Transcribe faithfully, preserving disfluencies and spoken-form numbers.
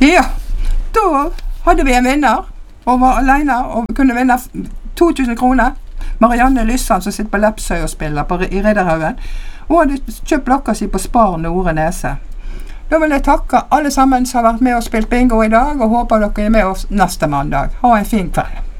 Ja, da hadde vi en vinner, og var alene, og kunne vinne to tusen kroner. Marianne Lysand, som sitter på Lepsøy og spiller på, i Ridderhaugen. Hun hadde kjøpt blokka si på Spar Nore Nese. Da vil jeg takke alle sammen som har vært med og spilt bingo i dag, og håper dere er med oss neste mandag. Ha en fin kveld.